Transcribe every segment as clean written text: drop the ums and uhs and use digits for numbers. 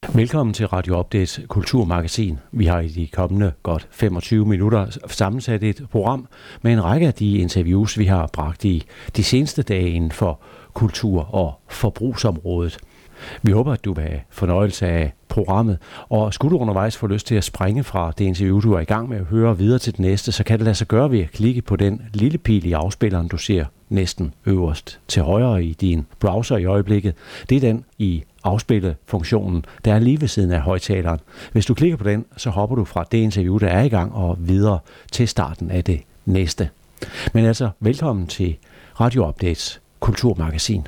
Velkommen til Radio Updates Kulturmagasin. Vi har i de kommende godt 25 minutter sammensat et program med en række af de interviews, vi har bragt i de seneste dage inden for kultur- og forbrugsområdet. Vi håber, at du vil have fornøjelse af programmet, og skulle du undervejs få lyst til at springe fra det interview, du er i gang med at høre videre til det næste, så kan det lade sig gøre ved at klikke på den lille pil i afspilleren, du ser næsten øverst til højre i din browser i øjeblikket. Det er den i afspillefunktionen, der er lige ved siden af højtaleren. Hvis du klikker på den, så hopper du fra det interview, der er i gang, og videre til starten af det næste. Men altså, velkommen til Radio Updates Kulturmagasin.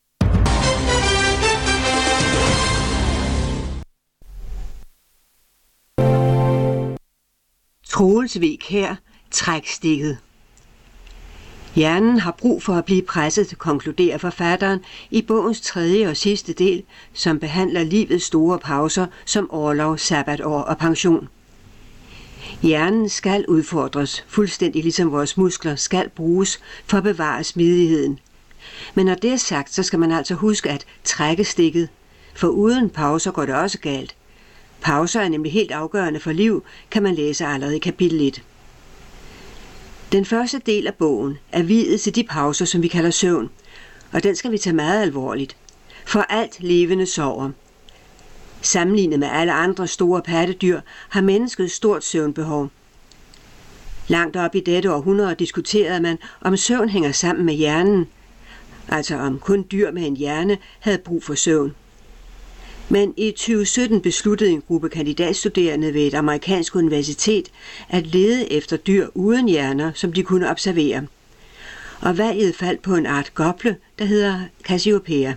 Troels Vik her, trækstikket. Hjernen har brug for at blive presset, konkluderer forfatteren i bogens tredje og sidste del, som behandler livets store pauser som orlov, sabbatår og pension. Hjernen skal udfordres, fuldstændig ligesom vores muskler skal bruges for at bevare smidigheden. Men når det er sagt, så skal man altså huske at trække stikket, for uden pauser går det også galt. Pauser er nemlig helt afgørende for liv, kan man læse allerede i kapitel 1. Den første del af bogen er viet til de pauser, som vi kalder søvn, og den skal vi tage meget alvorligt. For alt levende sover. Sammenlignet med alle andre store pattedyr har mennesket stort søvnbehov. Langt op i dette århundrede diskuterede man, om søvn hænger sammen med hjernen, altså om kun dyr med en hjerne havde brug for søvn. Men i 2017 besluttede en gruppe kandidatstuderende ved et amerikansk universitet at lede efter dyr uden hjerner, som de kunne observere. Og valget faldt på en art goble, der hedder Cassiopeia.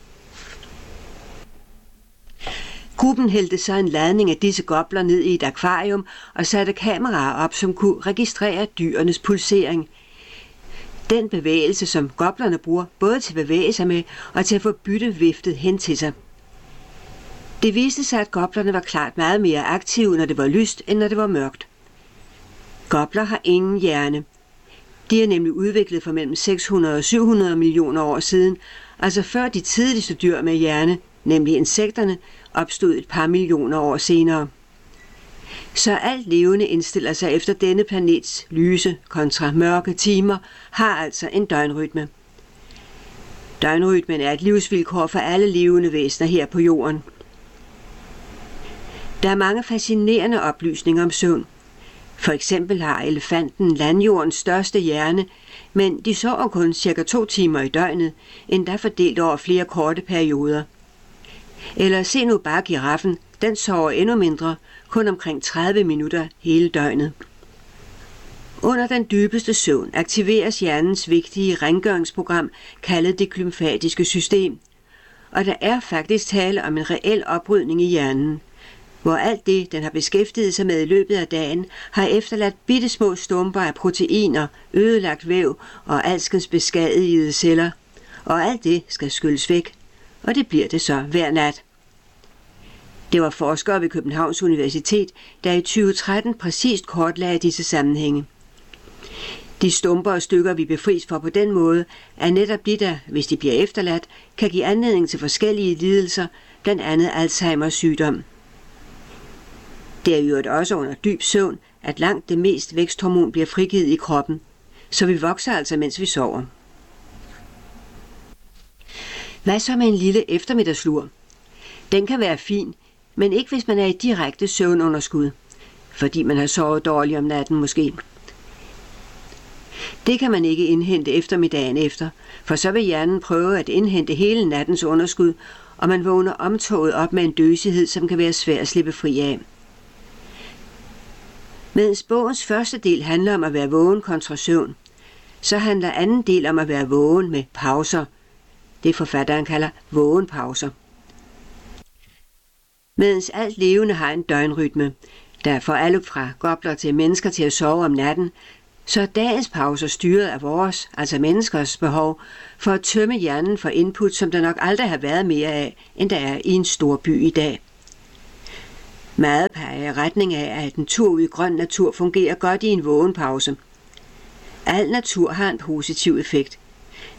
Gruppen hældte så en ladning af disse gobler ned i et akvarium og satte kameraer op, som kunne registrere dyrenes pulsering. Den bevægelse, som goblerne bruger, både til at bevæge sig med og til at få bytte viftet hen til sig. Det viste sig, at goblerne var klart meget mere aktive, når det var lyst, end når det var mørkt. Gobler har ingen hjerne. De er nemlig udviklet for mellem 600 og 700 millioner år siden, altså før de tidligste dyr med hjerne, nemlig insekterne, opstod et par millioner år senere. Så alt levende indstiller sig efter denne planets lyse kontra mørke timer, har altså en døgnrytme. Døgnrytmen er et livsvilkår for alle levende væsener her på jorden. Der er mange fascinerende oplysninger om søvn. For eksempel har elefanten landjordens største hjerne, men de sover kun ca. 2 timer i døgnet, endda fordelt over flere korte perioder. Eller se nu bare giraffen, den sover endnu mindre, kun omkring 30 minutter hele døgnet. Under den dybeste søvn aktiveres hjernens vigtige rengøringsprogram, kaldet det glymfatiske system. Og der er faktisk tale om en reel oprydning i hjernen, hvor alt det, den har beskæftiget sig med i løbet af dagen, har efterladt bittesmå stumper af proteiner, ødelagt væv og alskens beskadigede celler. Og alt det skal skylles væk, og det bliver det så hver nat. Det var forskere ved Københavns Universitet, der i 2013 præcist kortlagde disse sammenhænge. De stumper og stykker, vi befries for på den måde, er netop de, der, hvis de bliver efterladt, kan give anledning til forskellige lidelser, blandt andet Alzheimers sygdom. Det er jo også under dyb søvn, at langt det mest væksthormon bliver frigivet i kroppen, så vi vokser altså, mens vi sover. Hvad så med en lille eftermiddagslur? Den kan være fin, men ikke hvis man er i direkte søvnunderskud, fordi man har sovet dårligt om natten måske. Det kan man ikke indhente eftermiddagen efter, for så vil hjernen prøve at indhente hele nattens underskud, og man vågner omtoget op med en døsighed, som kan være svær at slippe fri af. Mens bogens første del handler om at være vågen kontra søvn, så handler anden del om at være vågen med pauser. Det forfatteren kalder vågenpauser. Mens alt levende har en døgnrytme, der får alle fra gobler til mennesker til at sove om natten, så er dagens pauser styret af vores, altså menneskers behov, for at tømme hjernen for input, som der nok aldrig har været mere af, end der er i en stor by i dag. Meget peger i retning af, at en tur ud i grøn natur fungerer godt i en vågenpause. Al natur har en positiv effekt.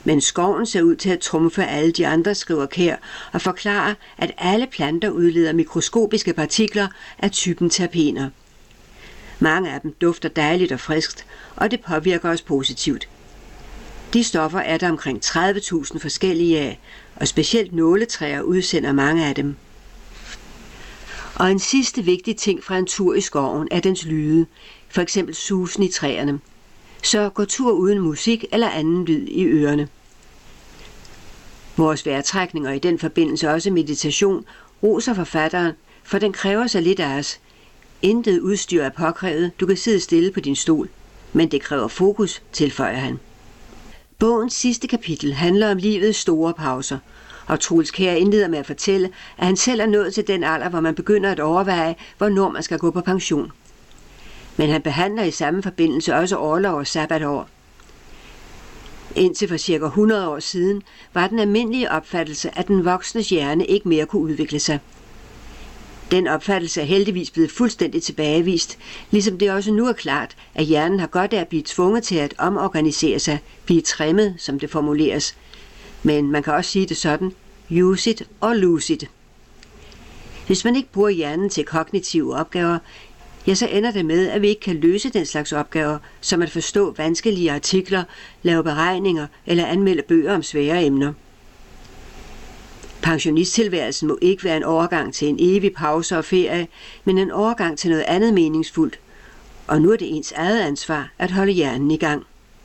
Men skoven ser ud til at trumfe alle de andre, skriver Kjær, og forklarer, at alle planter udleder mikroskopiske partikler af typen terpener. Mange af dem dufter dejligt og friskt, og det påvirker os positivt. De stoffer er der omkring 30.000 forskellige af, og specielt nåletræer udsender mange af dem. Og en sidste vigtig ting fra en tur i skoven er dens lyde, for eksempel susen i træerne. Så gå tur uden musik eller anden lyd i ørerne. Vores vejrtrækning og i den forbindelse også meditation roser forfatteren, for den kræver sig lidt af os. Intet udstyr er påkrævet, du kan sidde stille på din stol, men det kræver fokus, tilføjer han. Bogens sidste kapitel handler om livets store pauser, og Troels Kjær indleder med at fortælle, at han selv er nået til den alder, hvor man begynder at overveje, hvornår man skal gå på pension. Men han behandler i samme forbindelse også orlov og sabbatår. Indtil for cirka 100 år siden var den almindelige opfattelse, at den voksnes hjerne ikke mere kunne udvikle sig. Den opfattelse er heldigvis blevet fuldstændig tilbagevist, ligesom det også nu er klart, at hjernen har godt af at blive tvunget til at omorganisere sig, blive trimmet, som det formuleres. Men man kan også sige det sådan, use it or lose it. Hvis man ikke bruger hjernen til kognitive opgaver, ja, så ender det med, at vi ikke kan løse den slags opgaver, som at forstå vanskelige artikler, lave beregninger eller anmelde bøger om svære emner. Pensionisttilværelsen må ikke være en overgang til en evig pause og ferie, men en overgang til noget andet meningsfuldt. Og nu er det ens eget ansvar at holde hjernen i gang.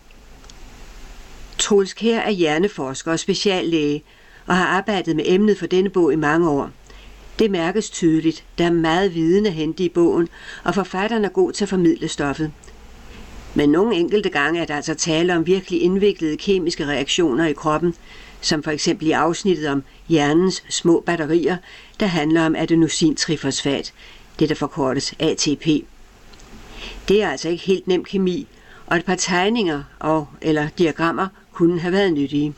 Troels Kjær er hjerneforsker og speciallæge og har arbejdet med emnet for denne bog i mange år. Det mærkes tydeligt, der er meget viden at hente i bogen, og forfatteren er god til at formidle stoffet. Men nogle enkelte gange er der altså tale om virkelig indviklede kemiske reaktioner i kroppen, som for eksempel i afsnittet om hjernens små batterier, der handler om adenosintrifosfat, det der forkortes ATP. Det er altså ikke helt nem kemi, og et par tegninger eller diagrammer kunne have været nyttige.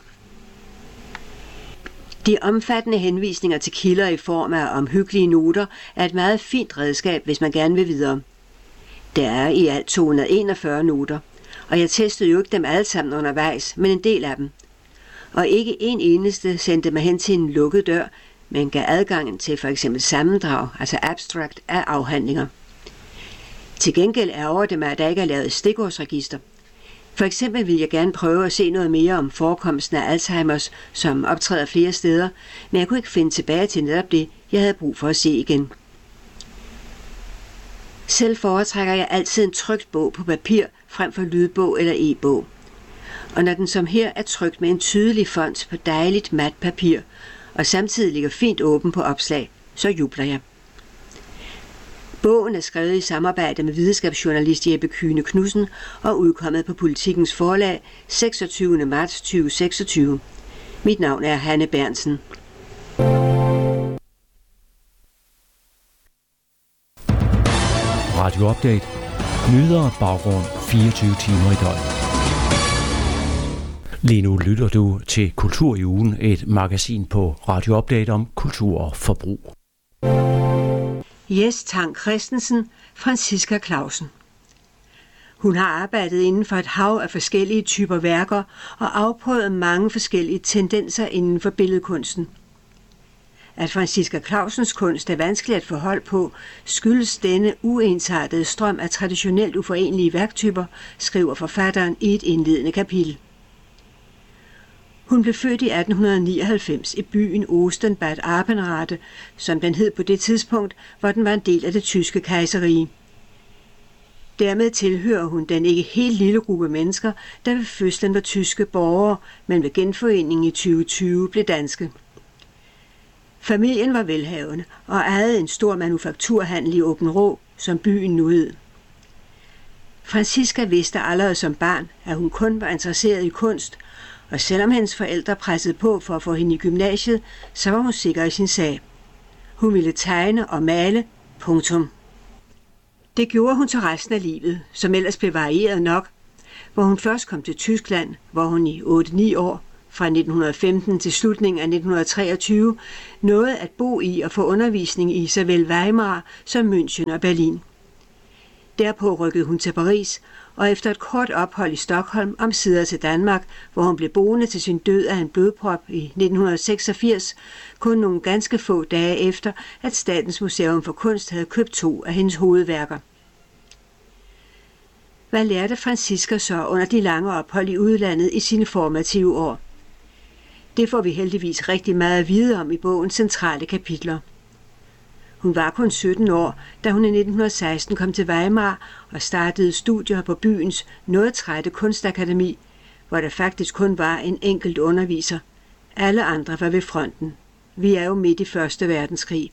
De omfattende henvisninger til kilder i form af omhyggelige noter er et meget fint redskab, hvis man gerne vil videre. Der er i alt 241 noter, og jeg testede jo ikke dem alle sammen undervejs, men en del af dem. Og ikke en eneste sendte mig hen til en lukket dør, men gav adgangen til for eksempel sammendrag, altså abstract af afhandlinger. Til gengæld ærger det mig, at der ikke er lavet et stikordsregister. For eksempel vil jeg gerne prøve at se noget mere om forekomsten af Alzheimers, som optræder flere steder, men jeg kunne ikke finde tilbage til netop det, jeg havde brug for at se igen. Selv foretrækker jeg altid en trykt bog på papir frem for lydbog eller e-bog. Og når den som her er trykt med en tydelig font på dejligt mat papir, og samtidig ligger fint åben på opslag, så jubler jeg. Bogen er skrevet i samarbejde med videnskabsjournalist Jeppe Kyhne Knudsen og udkommet på Politikens Forlag 26. marts 2026. Mit navn er Hanne Berntsen. Radio Update. Nyheder og baggrund 24 timer i døgnet. Lige nu lytter du til Kultur i ugen, et magasin på Radio Update om kultur og forbrug. Jes Tang Christensen, Franciska Clausen. Hun har arbejdet inden for et hav af forskellige typer værker og afprøvet mange forskellige tendenser inden for billedkunsten. At Franciska Clausens kunst er vanskelig at få hold på, skyldes denne uensartede strøm af traditionelt uforenelige værktyper, skriver forfatteren i et indledende kapitel. Hun blev født i 1899 i byen Osten-Bad Arpenrade, som den hed på det tidspunkt, hvor den var en del af det tyske kejserrige. Dermed tilhører hun den ikke helt lille gruppe mennesker, der ved fødslen var tyske borgere, men ved genforeningen i 2020 blev danske. Familien var velhavende og ejede en stor manufakturhandel i Åbenrå, som byen nu hed. Franciska vidste allerede som barn, at hun kun var interesseret i kunst, og selvom hendes forældre pressede på for at få hende i gymnasiet, så var hun sikker i sin sag. Hun ville tegne og male, punktum. Det gjorde hun til resten af livet, som ellers blev varieret nok, hvor hun først kom til Tyskland, hvor hun i 8-9 år, fra 1915 til slutningen af 1923, nåede at bo i og få undervisning i såvel Weimar som München og Berlin. Derpå rykkede hun til Paris, og efter et kort ophold i Stockholm omsider til Danmark, hvor hun blev boende til sin død af en blodprop i 1986, kun nogle ganske få dage efter, at Statens Museum for Kunst havde købt 2 af hendes hovedværker. Hvad lærte Franziska så under de lange ophold i udlandet i sine formative år? Det får vi heldigvis rigtig meget at vide om i bogens centrale kapitler. Hun var kun 17 år, da hun i 1916 kom til Weimar og startede studier på byens noget trætte kunstakademi, hvor der faktisk kun var en enkelt underviser. Alle andre var ved fronten. Vi er jo midt i 1. verdenskrig.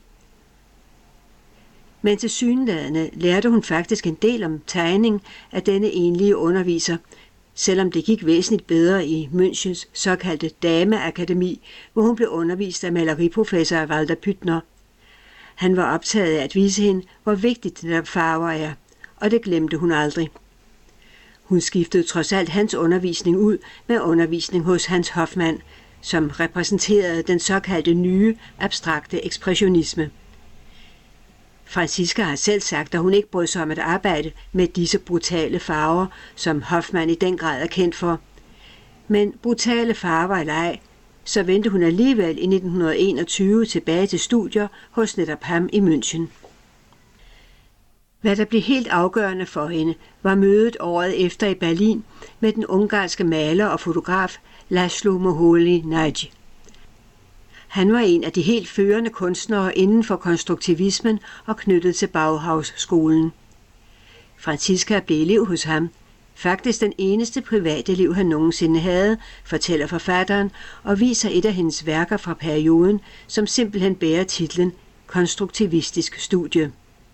Men tilsyneladende lærte hun faktisk en del om tegning af denne enlige underviser, selvom det gik væsentligt bedre i Münchens såkaldte dameakademi, hvor hun blev undervist af maleriprofessor Walter Püttner. Han var optaget af at vise hende, hvor vigtigt netop farver er, og det glemte hun aldrig. Hun skiftede trods alt hans undervisning ud med undervisning hos Hans Hofmann, som repræsenterede den såkaldte nye, abstrakte ekspressionisme. Franziska har selv sagt, at hun ikke brød sig om at arbejde med disse brutale farver, som Hofmann i den grad er kendt for. Men brutale farver eller ej, så vendte hun alligevel i 1921 tilbage til studier hos netop ham i München. Hvad der blev helt afgørende for hende, var mødet året efter i Berlin med den ungarske maler og fotograf László Moholy-Nagy. Han var en af de helt førende kunstnere inden for konstruktivismen og knyttet til Bauhaus-skolen. Franziska blev elev hos ham, faktisk den eneste private elev han nogensinde havde, fortæller forfatteren og viser et af hendes værker fra perioden, som simpelthen bærer titlen Konstruktivistisk studie.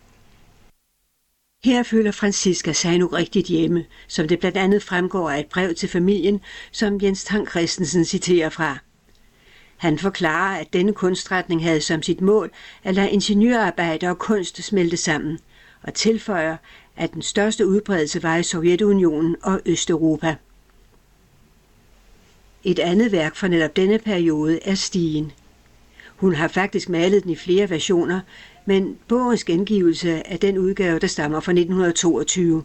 Her føler Franziska sig nu rigtigt hjemme, som det blandt andet fremgår af et brev til familien, som Jens Tang Kristensen citerer fra. Han forklarer, at denne kunstretning havde som sit mål at lade ingeniørarbejde og kunst smelte sammen, og tilføjer, at den største udbredelse var i Sovjetunionen og Østeuropa. Et andet værk fra netop denne periode er Stigen. Hun har faktisk malet den i flere versioner, men bogens gengivelse er den udgave, der stammer fra 1922.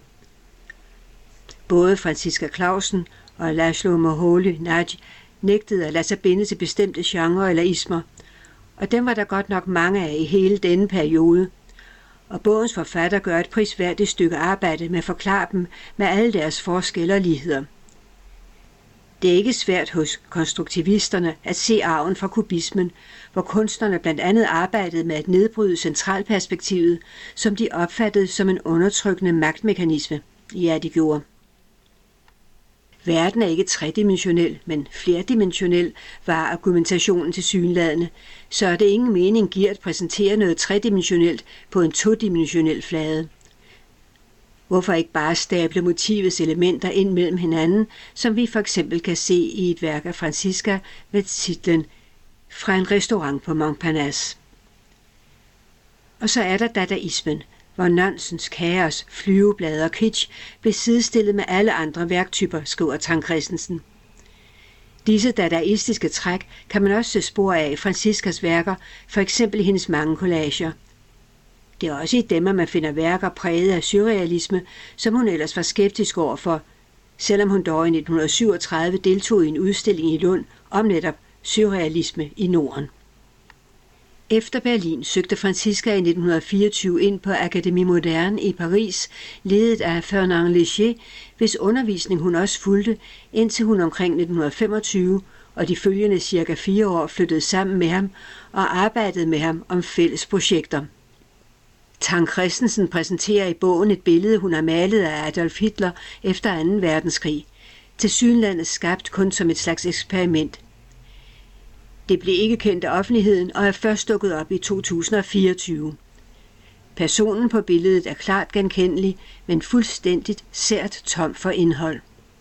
Både Franziska Clausen og László Moholy-Nagy nægtede at lade sig binde til bestemte genrer eller ismer, og dem var der godt nok mange af i hele denne periode, og bogens forfatter gør et prisværdigt stykke arbejde med at forklare dem med alle deres forskelle og ligheder. Det er ikke svært hos konstruktivisterne at se arven fra kubismen, hvor kunstnerne blandt andet arbejdede med at nedbryde centralperspektivet, som de opfattede som en undertrykkende magtmekanisme. Ja, de gjorde. Verden er ikke tredimensionel, men flerdimensionel, var argumentationen tilsyneladende, så er det ingen mening giver at præsentere noget tredimensionelt på en todimensionel flade. Hvorfor ikke bare stable motivets elementer ind mellem hinanden, som vi for eksempel kan se i et værk af Franziska med titlen Fra en restaurant på Montparnasse. Og så er der dadaismen, hvor nonsens, kaos, flyveblade og kitsch blev sidestillet med alle andre værktyper, skriver Tang Kristensen. Disse dadaistiske træk kan man også se spor af i Franziskas værker, for eksempel i hendes mange collager. Det er også i dem, at man finder værker præget af surrealisme, som hun ellers var skeptisk overfor, selvom hun dog i 1937 deltog i en udstilling i Lund om netop surrealisme i Norden. Efter Berlin søgte Franziska i 1924 ind på Académie Moderne i Paris, ledet af Fernand Léger, hvis undervisning hun også fulgte, indtil hun omkring 1925 og de følgende cirka 4 år flyttede sammen med ham og arbejdede med ham om fælles projekter. Tang Kristensen præsenterer i bogen et billede, hun har malet af Adolf Hitler efter 2. verdenskrig, tilsyneladende skabt kun som et slags eksperiment. Det blev ikke kendt af offentligheden og er først dukket op i 2024. Personen på billedet er klart genkendelig, men fuldstændigt sært tom for indhold.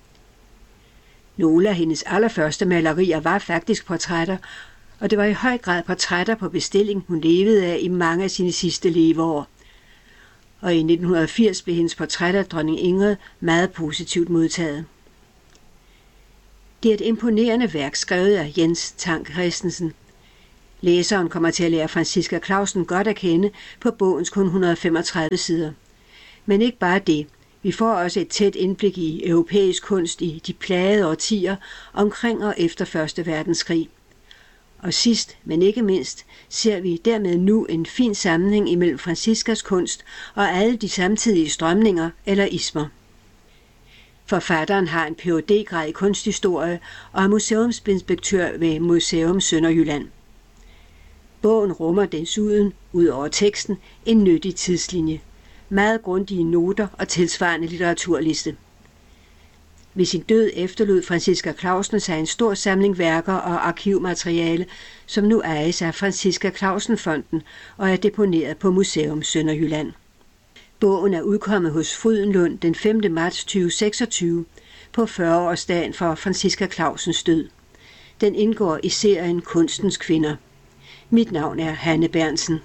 Nogle af hendes allerførste malerier var faktisk portrætter, og det var i høj grad portrætter på bestilling, hun levede af i mange af sine sidste leveår. Og i 1980 blev hendes portræt af dronning Ingrid meget positivt modtaget. Det er et imponerende værk skrevet af Jens Tang Kristensen. Læseren kommer til at lære Franziska Clausen godt at kende på bogens kun 135 sider. Men ikke bare det. Vi får også et tæt indblik i europæisk kunst i de plagede årtier omkring og efter 1. verdenskrig. Og sidst, men ikke mindst, ser vi dermed nu en fin sammenhæng imellem Franciscas kunst og alle de samtidige strømninger eller ismer. Forfatteren har en Ph.D.-grad i kunsthistorie og er museumsinspektør ved Museum Sønderjylland. Bogen rummer desuden, ud over teksten, en nyttig tidslinje, meget grundige noter og tilsvarende litteraturliste. Ved sin død efterlod Francisca Clausen sig en stor samling værker og arkivmateriale, som nu ejes af Francisca Clausen-fonden og er deponeret på Museum Sønderjylland. Bogen er udkommet hos Frydenlund den 5. marts 2026 på 40-årsdagen for Francisca Clausens død. Den indgår i serien Kunstens Kvinder. Mit navn er Hanne Berntsen.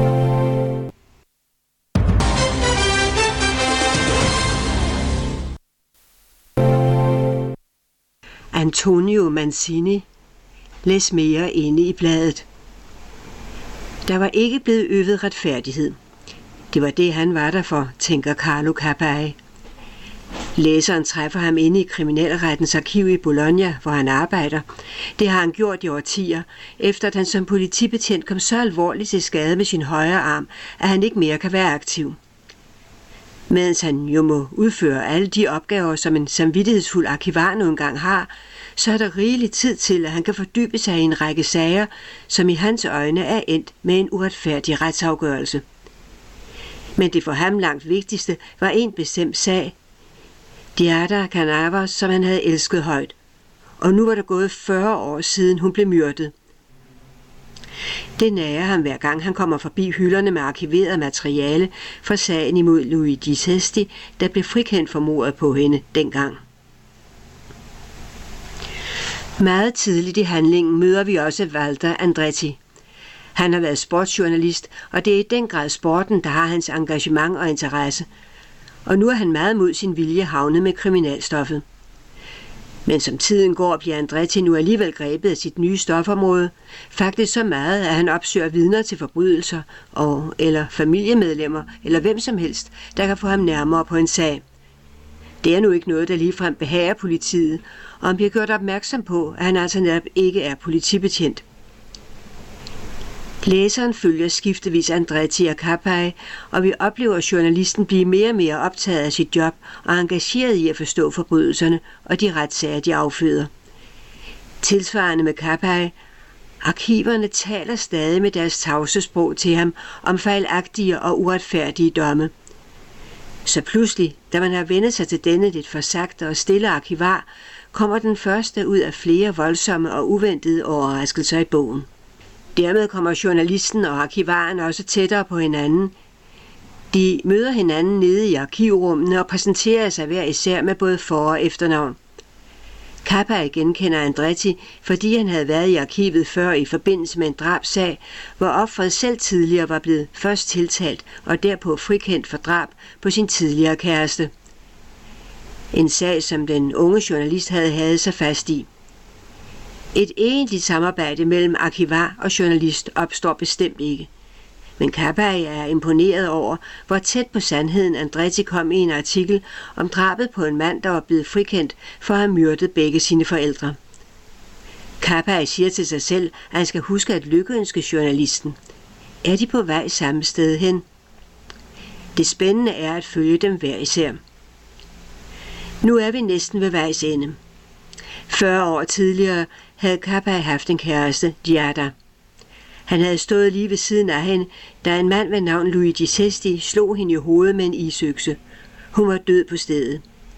Antonio Mancini. Læs mere inde i bladet. Der var ikke blevet øvet retfærdighed. Det var det, han var der for, tænker Carlo Cappai. Læseren træffer ham inde i kriminalrettens arkiv i Bologna, hvor han arbejder. Det har han gjort i årtier, efter at han som politibetjent kom så alvorligt til skade med sin højre arm, at han ikke mere kan være aktiv. Mens han jo må udføre alle de opgaver, som en samvittighedsfuld arkivar nu engang har, så er der rigelig tid til, at han kan fordybe sig i en række sager, som i hans øjne er endt med en uretfærdig retsafgørelse. Men det for ham langt vigtigste var en bestemt sag, Diada Canavas, som han havde elsket højt. Og nu var der gået 40 år siden hun blev myrdet. Det nager ham hver gang han kommer forbi hylderne med arkiveret materiale fra sagen imod Luigi Sesti, der blev frikendt for mordet på hende dengang. Meget tidligt i handlingen møder vi også Walter Andretti. Han har været sportsjournalist, og det er i den grad sporten, der har hans engagement og interesse. Og nu er han meget mod sin vilje havnet med kriminalstoffet. Men som tiden går, bliver Andretti nu alligevel grebet af sit nye stofområde. Faktisk så meget, at han opsøger vidner til forbrydelser, eller familiemedlemmer, eller hvem som helst, der kan få ham nærmere på en sag. Det er nu ikke noget, der ligefrem behager politiet, og han bliver gjort opmærksom på, at han altså netop ikke er politibetjent. Læseren følger skiftevis Andretti og Cappai, og vi oplever journalisten blive mere og mere optaget af sit job og engageret i at forstå forbrydelserne og de retssager, de afføder. Tilsvarende med Cappai, arkiverne taler stadig med deres tavse sprog til ham om fejlagtige og uretfærdige domme. Så pludselig, da man har vendt sig til denne lidt forsagte og stille arkivar, kommer den første ud af flere voldsomme og uventede overraskelser i bogen. Dermed kommer journalisten og arkivaren også tættere på hinanden. De møder hinanden nede i arkivrummene og præsenterer sig hver især med både for- og efternavn. Cappai genkender Andretti, fordi han havde været i arkivet før i forbindelse med en drabsag, hvor offeret selv tidligere var blevet først tiltalt og derpå frikendt for drab på sin tidligere kæreste. En sag, som den unge journalist havde sig fast i. Et egentligt samarbejde mellem arkivar og journalist opstår bestemt ikke. Men Cappai er imponeret over, hvor tæt på sandheden Andretti kom i en artikel om drabet på en mand, der var blevet frikendt for at have myrdet begge sine forældre. Cappai siger til sig selv, at han skal huske at lykkeønske journalisten. Er de på vej samme sted hen? Det spændende er at følge dem hver især. Nu er vi næsten ved vejs ende. 40 år tidligere havde Cappai haft en kæreste, Diada. Han havde stået lige ved siden af hende, da en mand ved navn Luigi Sesti slog hende i hovedet med en isøkse. Hun var død på stedet.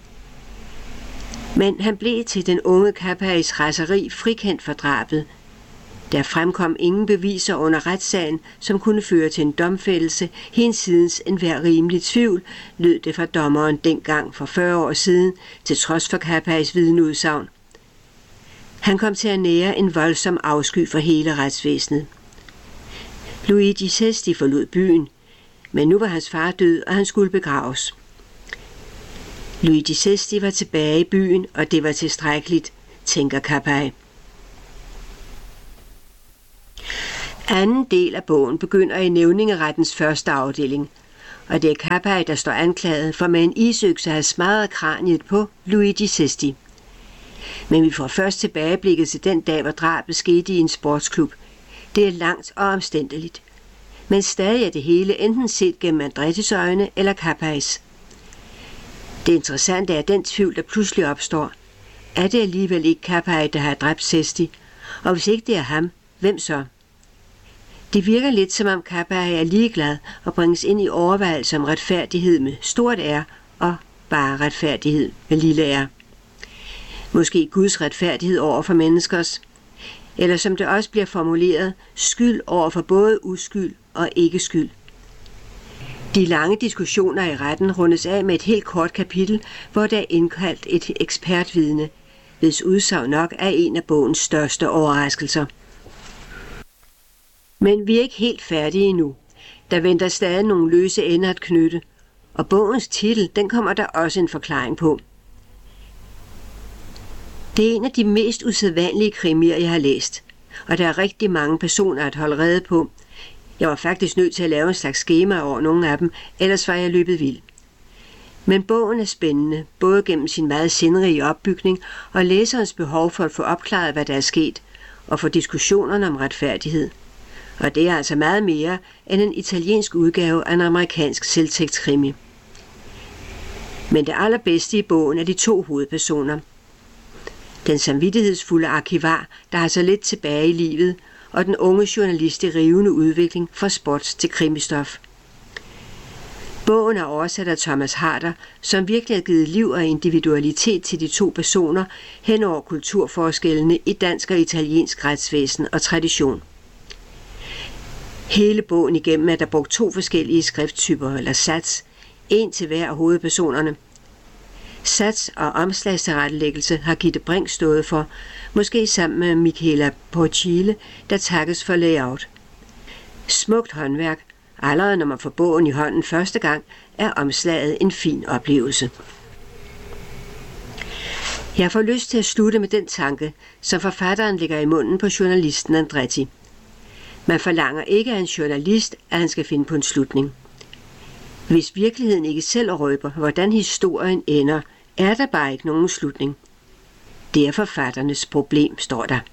Men han blev til den unge Cappais raseri frikendt for drabet. Der fremkom ingen beviser under retssagen, som kunne føre til en domfældelse, hinsidens enhver rimelig tvivl, lød det fra dommeren dengang for 40 år siden, til trods for Cappais vidneudsagn. Han kom til at nære en voldsom afsky for hele retsvæsenet. Luigi Sesti forlod byen, men nu var hans far død, og han skulle begraves. Luigi Sesti var tilbage i byen, og det var tilstrækkeligt, tænker Cappai. Anden del af bogen begynder i nævningerettens første afdeling, og det er Cappai, der står anklaget for med en isøkse at have smadret kraniet på Luigi Sesti. Men vi får først tilbageblikket til den dag, hvor drabet skete i en sportsklub. Det er langt og omstændeligt. Men stadig er det hele enten set gennem Andrettis øjne eller Cappais. Det interessante er den tvivl, der pludselig opstår. Er det alligevel ikke Cappai, der har dræbt Sesti? Og hvis ikke det er ham, hvem så? Det virker lidt som om Cappai er ligeglad og bringes ind i overvejelser om retfærdighed med stort R og bare retfærdighed med lille r. Måske Guds retfærdighed over for menneskers, eller som det også bliver formuleret, skyld over for både uskyld og ikke skyld. De lange diskussioner i retten rundes af med et helt kort kapitel, hvor der er indkaldt et ekspertvidne, hvis udsagn nok er en af bogens største overraskelser. Men vi er ikke helt færdige endnu. Der venter stadig nogle løse ender at knytte, og bogens titel, den kommer der også en forklaring på. Det er en af de mest usædvanlige krimier, jeg har læst, og der er rigtig mange personer at holde rede på. Jeg var faktisk nødt til at lave en slags skema over nogle af dem, ellers var jeg løbet vild. Men bogen er spændende, både gennem sin meget sindrige opbygning og læserens behov for at få opklaret, hvad der er sket, og for diskussionerne om retfærdighed. Og det er altså meget mere end en italiensk udgave af en amerikansk selvtægtskrimi. Men det allerbedste i bogen er de to hovedpersoner. Den samvittighedsfulde arkivar, der har så lidt tilbage i livet, og den unge journalist i rivende udvikling fra sports til krimistof. Bogen er oversat af Thomas Harder, som virkelig har givet liv og individualitet til de to personer hen over kulturforskellene i dansk og italiensk retsvæsen og tradition. Hele bogen igennem er der brugt 2 forskellige skrifttyper eller sats, en til hver af hovedpersonerne. Sats og omslagstilrettelæggelse har Gitte Brink stået for, måske sammen med Michaela Porcile, der takkes for layout. Smukt håndværk, allerede når man får bogen i hånden første gang, er omslaget en fin oplevelse. Jeg får lyst til at slutte med den tanke, som forfatteren lægger i munden på journalisten Andretti. Man forlanger ikke af en journalist, at han skal finde på en slutning. Hvis virkeligheden ikke selv røber, hvordan historien ender, er der bare ikke nogen slutning. Det er forfatternes problem, står der.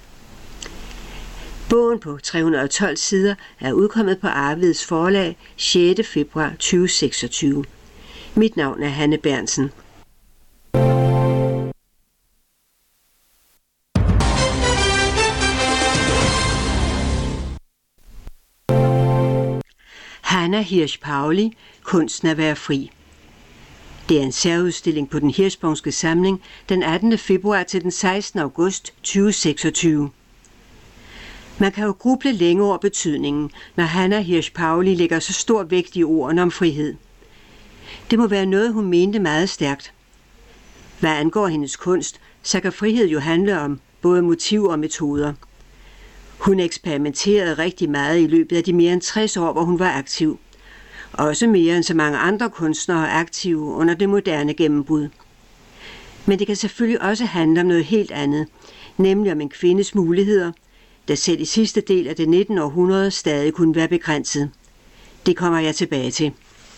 Bogen på 312 sider er udkommet på Arveds forlag 6. februar 2026. Mit navn er Hanne Berntsen. Hanna Hirsch-Pauli, Kunsten at være fri. Det er en særudstilling på den Hirschsprungske Samling den 18. februar til den 16. august 2026. Man kan jo gruble længe over betydningen, når Hanna Hirsch-Pauli lægger så stor vægt i ordene om frihed. Det må være noget, hun mente meget stærkt. Hvad angår hendes kunst, så kan frihed jo handle om både motiv og metoder. Hun eksperimenterede rigtig meget i løbet af de mere end 60 år, hvor hun var aktiv. Også mere end så mange andre kunstnere er aktive under det moderne gennembrud. Men det kan selvfølgelig også handle om noget helt andet, nemlig om en kvindes muligheder, der selv i sidste del af det 19. århundrede stadig kunne være begrænset. Det kommer jeg tilbage til.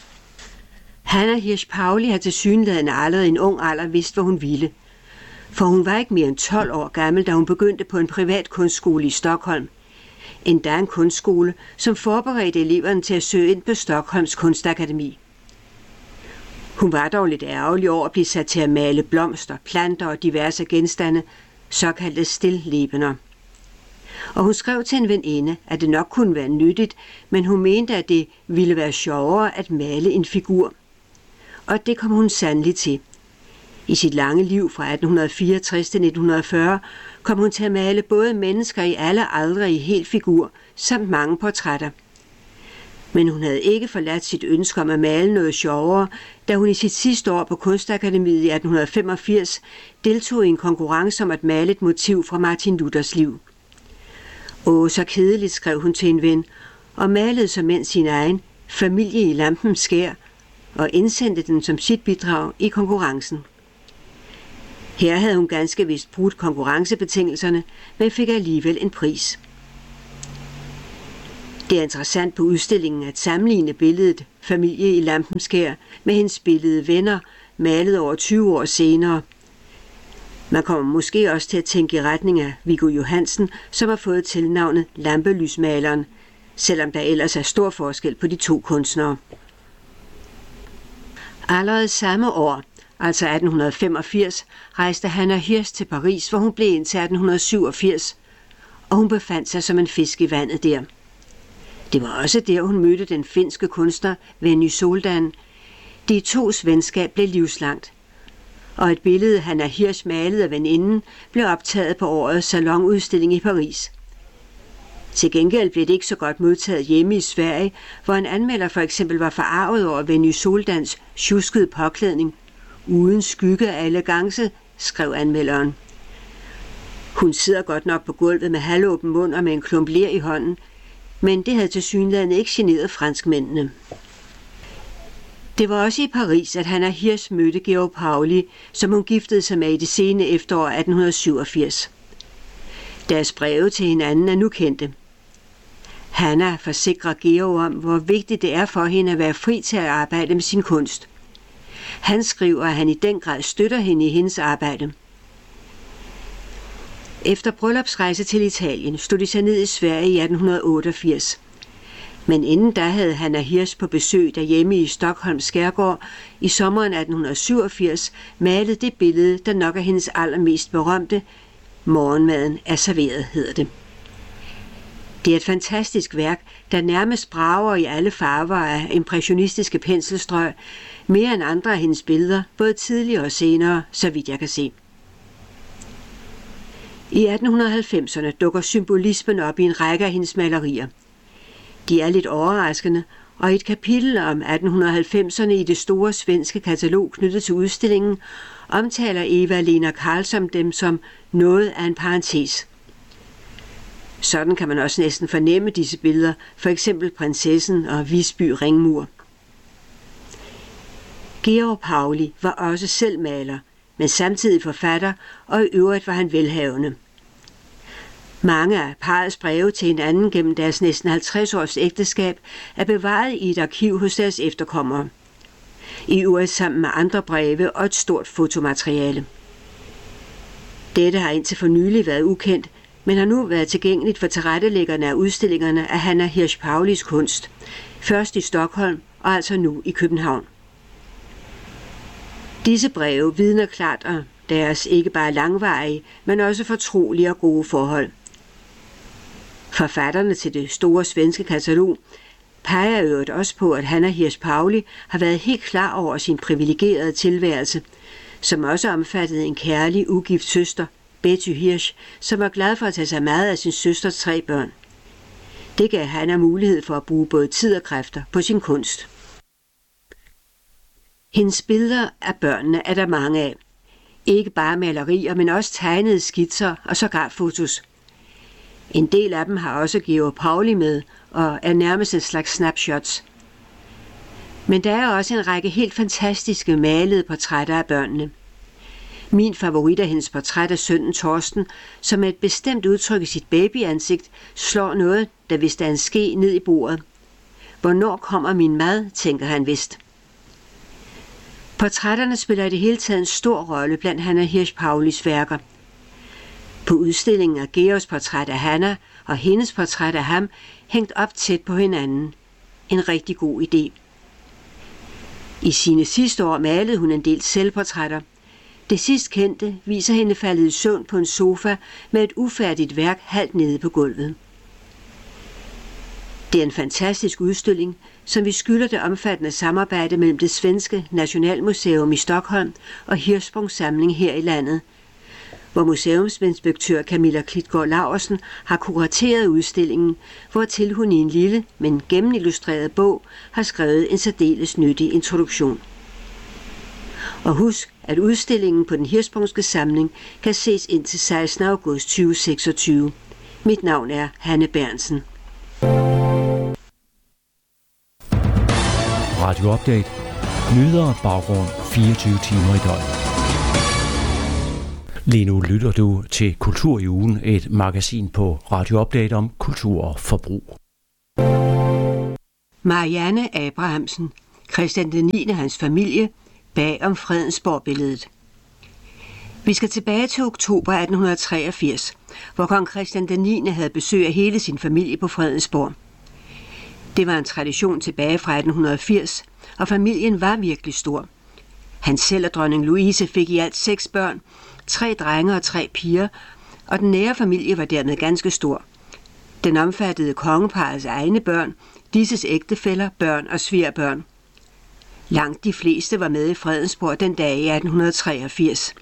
Hanna Hirsch-Pauli har tilsyneladende allerede i en ung alder vidst, hvad hun ville. For hun var ikke mere end 12 år gammel, da hun begyndte på en privat kunstskole i Stockholm. Endda en kunstskole, som forberedte eleverne til at søge ind på Stockholms kunstakademi. Hun var dog lidt ærgerlig over at blive sat til at male blomster, planter og diverse genstande, såkaldte stilllebener. Og hun skrev til en veninde, at det nok kunne være nyttigt, men hun mente, at det ville være sjovere at male en figur. Og det kom hun sandelig til. I sit lange liv fra 1864 til 1940 kom hun til at male både mennesker i alle aldre i hel figur, samt mange portrætter. Men hun havde ikke forladt sit ønske om at male noget sjovere, da hun i sit sidste år på Kunstakademiet i 1885 deltog i en konkurrence om at male et motiv fra Martin Luthers liv. Så kedeligt, skrev hun til en ven, og malede som mænd sin egen Familie i lampens skær, og indsendte den som sit bidrag i konkurrencen. Her havde hun ganske vist brudt konkurrencebetingelserne, men fik alligevel en pris. Det er interessant på udstillingen at sammenligne billedet Familie i Lampenskær med hendes billede Venner, malet over 20 år senere. Man kommer måske også til at tænke i retning af Viggo Johansen, som har fået tilnavnet Lampelysmaleren, selvom der ellers er stor forskel på de to kunstnere. Allerede samme år, altså 1885, rejste Hannah Hirsch til Paris, hvor hun blev indtil 1887, og hun befandt sig som en fisk i vandet der. Det var også der, hun mødte den finske kunstner Venny Soldan. De tos venskab blev livslangt, og et billede, Hannah Hirsch malede af veninden, blev optaget på årets salonudstilling i Paris. Til gengæld blev det ikke så godt modtaget hjemme i Sverige, hvor en anmelder for eksempel var forarvet over Venny Soldans sjuskede påklædning. Uden skygge af elegance, skrev anmelderen. Hun sidder godt nok på gulvet med halvåben mund og med en klump ler i hånden, men det havde tilsyneladende ikke generet franskmændene. Det var også i Paris, at Hannah Hirsch mødte Georg Pauli, som hun giftede sig med i det sene efterår 1887. Deres breve til hinanden er nu kendte. Hannah forsikrer Georg om, hvor vigtigt det er for hende at være fri til at arbejde med sin kunst. Han skriver, at han i den grad støtter hende i hendes arbejde. Efter bryllupsrejse til Italien stod de sig ned i Sverige i 1888. Men inden da havde Hannah Hirsch på besøg derhjemme i Stockholms skærgård i sommeren 1887 malet det billede, der nok er hendes allermest berømte. Morgenmaden er serveret, hedder det. Det er et fantastisk værk, der nærmest brager i alle farver af impressionistiske penselstrøg, mere end andre af hendes billeder, både tidligere og senere, så vidt jeg kan se. I 1890'erne dukker symbolismen op i en række af hendes malerier. De er lidt overraskende, og i et kapitel om 1890'erne i det store svenske katalog knyttet til udstillingen, omtaler Eva-Lena Karlsson dem som noget af en parentes. Sådan kan man også næsten fornemme disse billeder, for eksempel Prinsessen og Visby Ringmur. Georg Pauli var også selv maler, men samtidig forfatter, og i øvrigt var han velhavende. Mange af parrets breve til hinanden gennem deres næsten 50 års ægteskab er bevaret i et arkiv hos deres efterkommere. I øvrigt sammen med andre breve og et stort fotomateriale. Dette har indtil for nylig været ukendt, men har nu været tilgængeligt for tilrettelæggerne af udstillingerne af Hannah Hirsch Paulis kunst, først i Stockholm og altså nu i København. Disse breve vidner klart om deres ikke bare langvarige, men også fortrolige og gode forhold. Forfatterne til det store svenske katalog peger øvrigt også på, at Hannah Hirsch Pauli har været helt klar over sin privilegerede tilværelse, som også omfattede en kærlig, ugift søster, Betty Hirsch, som var glad for at tage sig meget af sin søsters 3 børn. Det gav Hannah mulighed for at bruge både tid og kræfter på sin kunst. Hendes billeder af børnene er der mange af. Ikke bare malerier, men også tegnede skitser og sågar fotos. En del af dem har også Georg Pauli med og er nærmest en slags snapshots. Men der er også en række helt fantastiske malede portrætter af børnene. Min favorit er hendes portræt af sønnen Torsten, som med et bestemt udtryk i sit babyansigt slår noget, der vist er en ske, ned i bordet. Hvornår kommer min mad, tænker han vist. Portrætterne spiller i det hele taget en stor rolle blandt Hannah Hirsch Paulis værker. På udstillingen er Georgs portræt af Hannah og hendes portræt af ham hængt op tæt på hinanden. En rigtig god idé. I sine sidste år malede hun en del selvportrætter. Det sidst kendte viser hende faldet i søvn på en sofa med et ufærdigt værk halvt nede på gulvet. Det er en fantastisk udstilling, som vi skylder det omfattende samarbejde mellem det svenske Nationalmuseum i Stockholm og Hirschsprungs samling her i landet, hvor museumsinspektør Camilla Klitgaard Laursen har kurateret udstillingen, hvortil hun i en lille, men gennemillustreret bog har skrevet en særdeles nyttig introduktion. Og husk, at udstillingen på den Hirschsprungske samling kan ses indtil 16. august 2026. Mit navn er Hanne Bernsen. Radio Update. Nyheder og baggrund 24 timer i døgnet. Lige nu lytter du til Kultur i ugen, et magasin på Radio Update om kultur og forbrug. Marianne Abrahamsen, Christian den 9. og hans familie, bag om Fredensborg-billedet. Vi skal tilbage til oktober 1883, hvor kong Christian den 9. havde besøg af hele sin familie på Fredensborg. Det var en tradition tilbage fra 1880, og familien var virkelig stor. Han selv og dronning Louise fik i alt 6 børn, 3 drenge og 3 piger, og den nære familie var dermed ganske stor. Den omfattede kongeparrets egne børn, disses ægtefæller, børn og svigerbørn. Langt de fleste var med i Fredensborg den dag i 1883.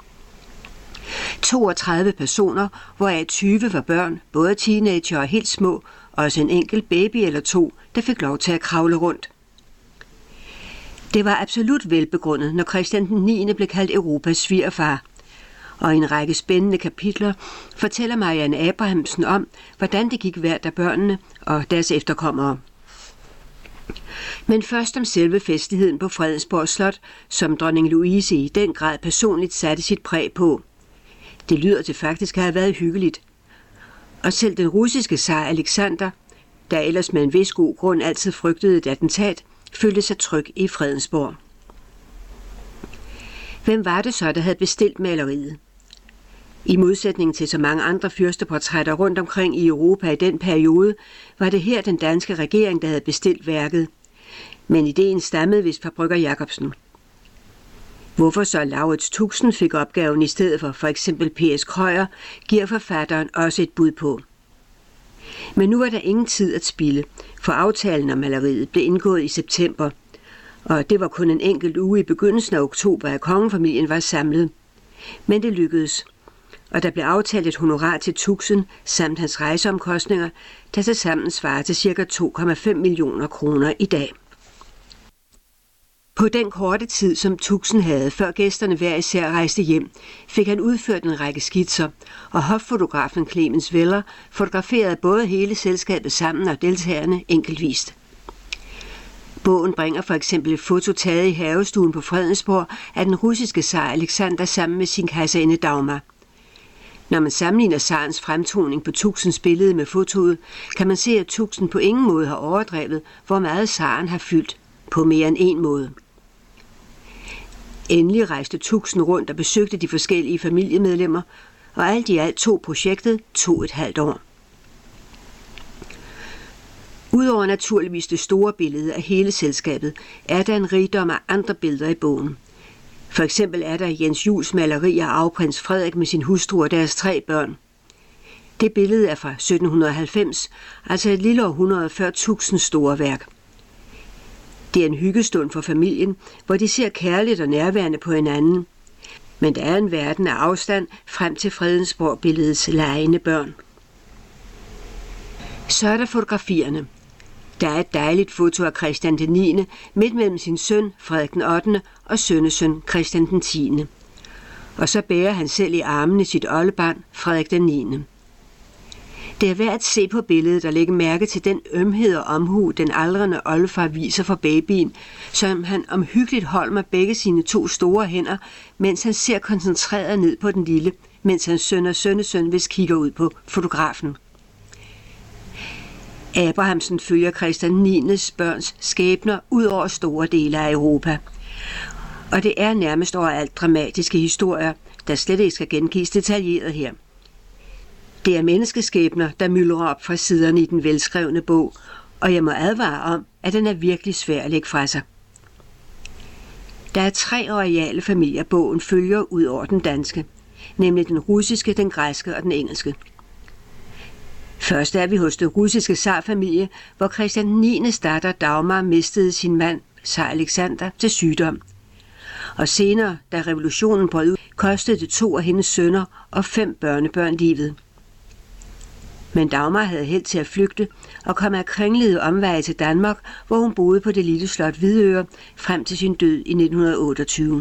32 personer, hvoraf 20 var børn, både teenager og helt små, og også en enkelt baby eller 2, der fik lov til at kravle rundt. Det var absolut velbegrundet, når Christian den 9. blev kaldt Europas svigerfar. Og i en række spændende kapitler fortæller Marianne Abrahamsen om, hvordan det gik hvert af børnene og deres efterkommere. Men først om selve festligheden på Fredensborg Slot, som dronning Louise i den grad personligt satte sit præg på. Det lyder til faktisk at have været hyggeligt. Og selv den russiske zar Alexander, der ellers med en vis god grund altid frygtede et attentat, følte sig tryg i Fredensborg. Hvem var det så, der havde bestilt maleriet? I modsætning til så mange andre fyrsteportrætter rundt omkring i Europa i den periode, var det her den danske regering, der havde bestilt værket. Men ideen stammede vist fra Brygger Jacobsen. Hvorfor så Laurits Tuxen fik opgaven i stedet for eksempel P.S. Krøyer, giver forfatteren også et bud på. Men nu var der ingen tid at spilde, for aftalen om maleriet blev indgået i september, og det var kun en enkelt uge i begyndelsen af oktober, at kongefamilien var samlet. Men det lykkedes, og der blev aftalt et honorar til Tuxen samt hans rejseomkostninger, der tilsammen svarer til ca. 2,5 millioner kroner i dag. På den korte tid, som Tuxen havde, før gæsterne hver især rejste hjem, fik han udført en række skitser, og hoffotografen Clemens Weller fotograferede både hele selskabet sammen og deltagerne enkeltvist. Bogen bringer for eksempel et foto taget i havestuen på Fredensborg af den russiske zar Alexander sammen med sin kejserinde Dagmar. Når man sammenligner zarens fremtoning på Tuxens billede med fotoet, kan man se, at Tuxen på ingen måde har overdrevet, hvor meget zaren har fyldt, på mere end en måde. Endelig rejste Tuxen rundt og besøgte de forskellige familiemedlemmer, og alt i alt tog projektet 2,5 år. Udover naturligvis det store billede af hele selskabet, er der en rigdom af andre billeder i bogen. For eksempel er der Jens Juels maleri af arveprins Frederik med sin hustru og deres 3 børn. Det billede er fra 1790, altså et lille århundrede før Tuxens store værk. Det er en hyggestund for familien, hvor de ser kærligt og nærværende på hinanden. Men der er en verden af afstand frem til Fredensborg-billedets legende børn. Så er der fotografierne. Der er et dejligt foto af Christian den 9. midt mellem sin søn Frederik den 8. og sønnesøn Christian den 10. Og så bærer han selv i armene sit oldebarn Frederik den 9. Det er værd at se på billedet og lægge mærke til den ømhed og omhu, den aldrende oldefar viser for babyen, som han omhyggeligt holder med begge sine 2 store hænder, mens han ser koncentreret ned på den lille, mens hans søn og sønnesøn vist kigger ud på fotografen. Abrahamsen følger Christian 9. børns skæbner ud over store dele af Europa. Og det er nærmest overalt dramatiske historier, der slet ikke skal gengives detaljeret her. Det er menneskeskæbner, der myldrer op fra siderne i den velskrevne bog, og jeg må advare om, at den er virkelig svær at lægge fra sig. Der er 3 royale familier, bogen følger ud over den danske, nemlig den russiske, den græske og den engelske. Først er vi hos den russiske zarfamilie, hvor Christian 9. datter Dagmar mistede sin mand, zar Alexander, til sygdom. Og senere, da revolutionen brød ud, kostede det 2 af hendes sønner og 5 børnebørn livet. Men Dagmar havde held til at flygte og kom af kringlede omveje til Danmark, hvor hun boede på det lille slot Hvidøre frem til sin død i 1928.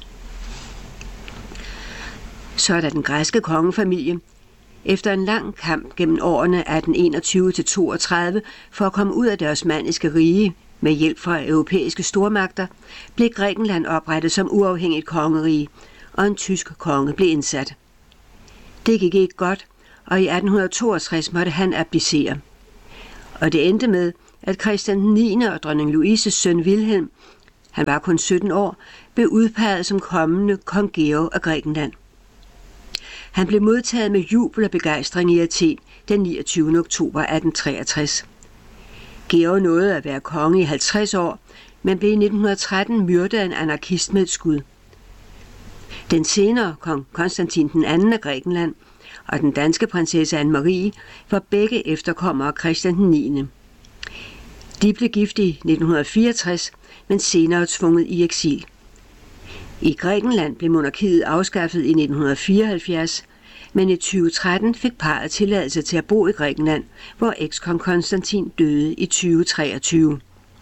Så er der den græske kongefamilie. Efter en lang kamp gennem årene 1821-32 for at komme ud af det osmanniske rige med hjælp fra europæiske stormagter, blev Grækenland oprettet som uafhængigt kongerige, og en tysk konge blev indsat. Det gik ikke godt, og i 1862 måtte han abdicere. Og det endte med, at Christian 9. og dronning Louises søn Wilhelm, han var kun 17 år, blev udpeget som kommende kong Georg af Grækenland. Han blev modtaget med jubel og begejstring i Athen den 29. oktober 1863. Georg nåede at være konge i 50 år, men blev i 1913 myrdet af en anarkist med et skud. Den senere kong Konstantin II. Af Grækenland og den danske prinsesse Anne-Marie var begge efterkommere af Christian 9. De blev gift i 1964, men senere tvunget i eksil. I Grækenland blev monarkiet afskaffet i 1974, men i 2013 fik parret tilladelse til at bo i Grækenland, hvor ekskong Konstantin døde i 2023.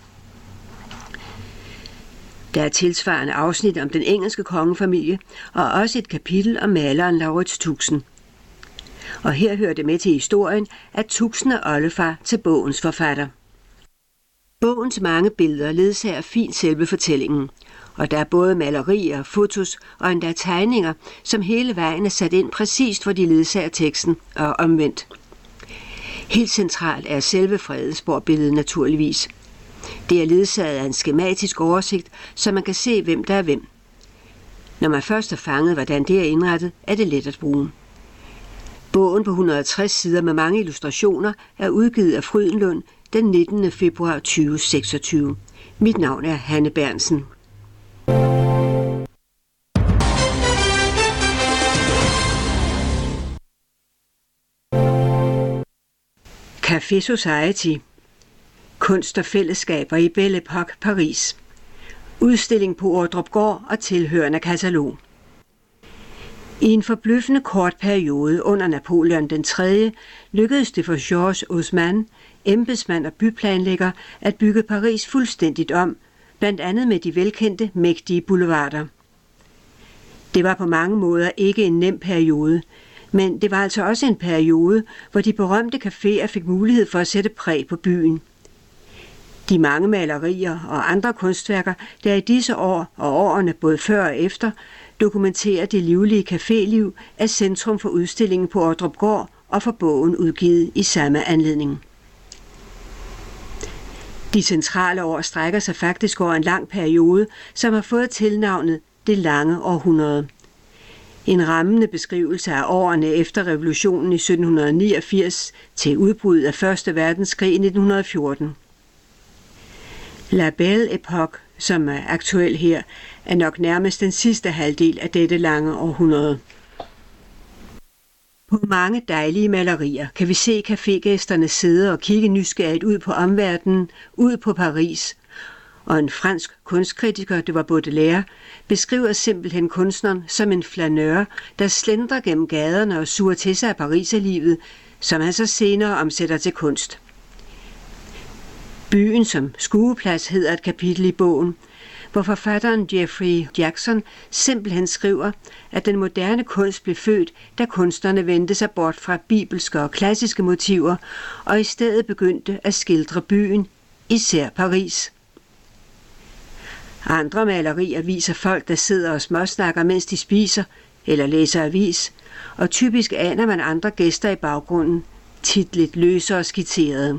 Der er tilsvarende afsnit om den engelske kongefamilie, og også et kapitel om maleren Laurits Tuxen. Og her hører det med til historien, at Tuxen er oldefar til bogens forfatter. Bogens mange billeder ledsager fint selve fortællingen, og der er både malerier, fotos og endda tegninger, som hele vejen er sat ind præcist, hvor de ledsager teksten og omvendt. Helt centralt er selve Fredensborg-billedet naturligvis. Det er ledsaget af en skematisk oversigt, så man kan se, hvem der er hvem. Når man først har fanget, hvordan det er indrettet, er det let at bruge. Bogen på 160 sider med mange illustrationer er udgivet af Frydenlund den 19. februar 2026. Mit navn er Hanne Bernsen. Café Society. Kunst og fællesskaber i Belle Époque, Paris. Udstilling på Ordrupgaard og tilhørende katalog. I en forbløffende kort periode under Napoleon den 3. lykkedes det for Georges Haussmann, embedsmand og byplanlægger, at bygge Paris fuldstændigt om, blandt andet med de velkendte, mægtige boulevarder. Det var på mange måder ikke en nem periode, men det var altså også en periode, hvor de berømte caféer fik mulighed for at sætte præg på byen. De mange malerier og andre kunstværker, der i disse år og årene både før og efter, dokumenterer det livlige caféliv, er centrum for udstillingen på Ordrupgaard og for bogen udgivet i samme anledning. De centrale år strækker sig faktisk over en lang periode, som har fået tilnavnet Det lange århundrede. En rammende beskrivelse af årene efter revolutionen i 1789 til udbruddet af 1. verdenskrig i 1914. La Belle Époque, som er aktuel her, er nok nærmest den sidste halvdel af dette lange århundrede. På mange dejlige malerier kan vi se cafégæsterne sidde og kigge nysgerrigt ud på omverdenen, ud på Paris. Og en fransk kunstkritiker, det var Baudelaire, beskriver simpelthen kunstneren som en flaneur, der slendrer gennem gaderne og suger til sig af pariserlivet, som han så senere omsætter til kunst. Byen som skueplads hedder et kapitel i bogen, hvor forfatteren Jeffrey Jackson simpelthen skriver, at den moderne kunst blev født, da kunstnerne vendte sig bort fra bibelske og klassiske motiver, og i stedet begyndte at skildre byen, især Paris. Andre malerier viser folk, der sidder og småsnakker, mens de spiser eller læser avis, og typisk aner man andre gæster i baggrunden, tit lidt løse og skitserede.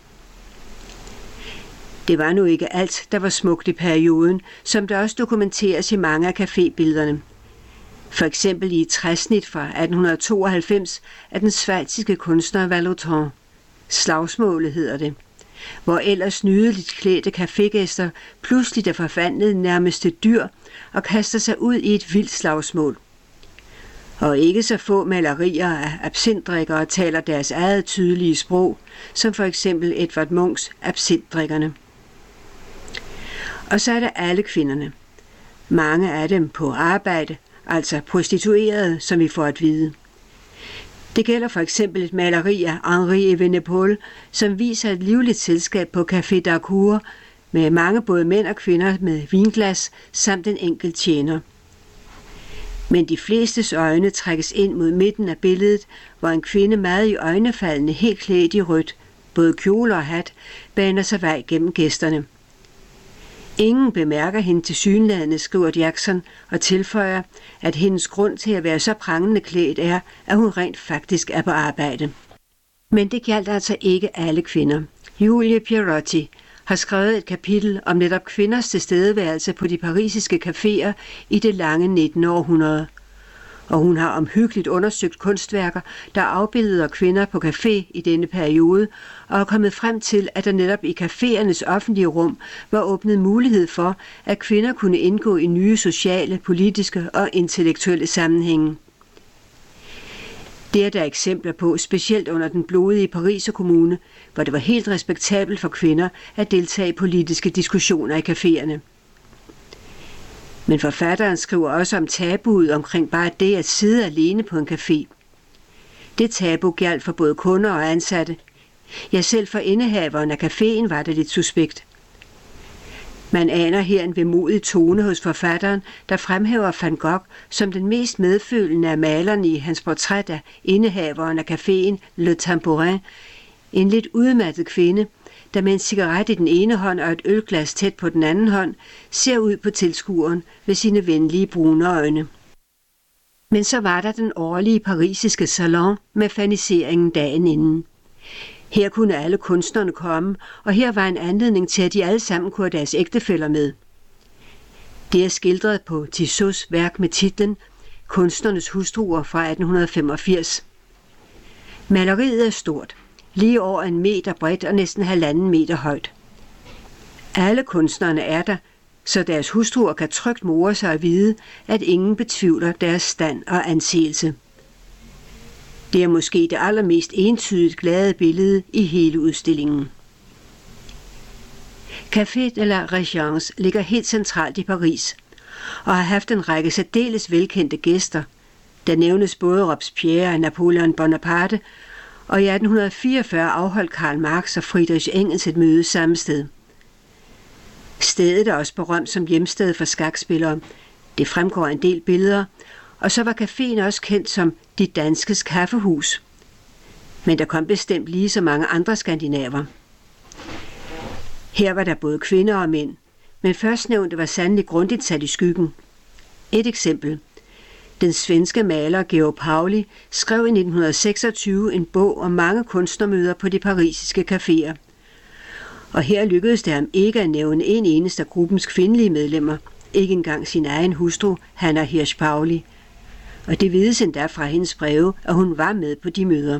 Det var nu ikke alt, der var smukt i perioden, som der også dokumenteres i mange af cafébillederne. For eksempel i et træsnit fra 1892 af den schweiziske kunstner Vallotton. Slagsmålet hedder det, hvor ellers nydeligt klædte cafégæster pludselig er forvandlet nærmest til dyr og kaster sig ud i et vildt slagsmål. Og ikke så få malerier af absintdrikkere taler deres eget tydelige sprog, som for eksempel Edvard Munchs Absintdrikkerne. Og så er der alle kvinderne. Mange af dem på arbejde, altså prostituerede, som vi får at vide. Det gælder for eksempel et maleri af Henri Evenepoel, som viser et livligt selskab på Café d'Harcourt, med mange både mænd og kvinder med vinglas samt en enkelt tjener. Men de flestes øjne trækkes ind mod midten af billedet, hvor en kvinde meget i øjnefaldende, helt klædt i rødt, både kjole og hat, baner sig vej gennem gæsterne. Ingen bemærker hende tilsyneladende, skriver Jackson, og tilføjer, at hendes grund til at være så prangende klædt er, at hun rent faktisk er på arbejde. Men det gjaldt altså ikke alle kvinder. Julie Pierotti, har skrevet et kapitel om netop kvinders tilstedeværelse på de parisiske caféer i det lange 19. århundrede. Og hun har omhyggeligt undersøgt kunstværker, der afbilleder kvinder på café i denne periode, og er kommet frem til, at der netop i caféernes offentlige rum var åbnet mulighed for, at kvinder kunne indgå i nye sociale, politiske og intellektuelle sammenhænge. Det er der eksempler på, specielt under den blodige Pariser kommune, hvor det var helt respektabelt for kvinder at deltage i politiske diskussioner i caféerne. Men forfatteren skriver også om tabuet omkring bare det at sidde alene på en café. Det tabu gjaldt for både kunder og ansatte. Ja, selv for indehaveren af caféen var det lidt suspekt. Man aner her en vemodig tone hos forfatteren, der fremhæver Van Gogh som den mest medfølende af malerne i hans portræt af indehaveren af caféen Le Tambourin, en lidt udmattet kvinde, der med en cigaret i den ene hånd og et ølglas tæt på den anden hånd, ser ud på tilskueren ved sine venlige brune øjne. Men så var der den årlige parisiske salon med faniseringen dagen inden. Her kunne alle kunstnerne komme, og her var en anledning til, at de alle sammen kunne have deres ægtefæller med. Det er skildret på Tissot's værk med titlen Kunstnernes hustruer fra 1885. Maleriet er stort, lige over 1 meter bredt og næsten 1,5 meter højt. Alle kunstnerne er der, så deres hustruer kan trygt more sig at vide, at ingen betvivler deres stand og anseelse. Det er måske det allermest entydigt glade billede i hele udstillingen. Café de la Régence ligger helt centralt i Paris og har haft en række særdeles velkendte gæster. Der nævnes både Robespierre og Napoleon Bonaparte, og i 1844 afholdt Karl Marx og Friedrich Engels et møde samme sted. Stedet er også berømt som hjemsted for skakspillere. Det fremgår en del billeder, og så var caféen også kendt som De Danskes Kaffehus. Men der kom bestemt lige så mange andre skandinaver. Her var der både kvinder og mænd, men førstnævnte var sandelig grundigt sat i skyggen. Et eksempel. Den svenske maler Georg Pauli skrev i 1926 en bog om mange kunstnermøder på de parisiske caféer. Og her lykkedes det ham ikke at nævne en eneste af gruppens kvindelige medlemmer, ikke engang sin egen hustru, Hanna Hirsch Pauli. Og det vides endda fra hendes breve, at hun var med på de møder.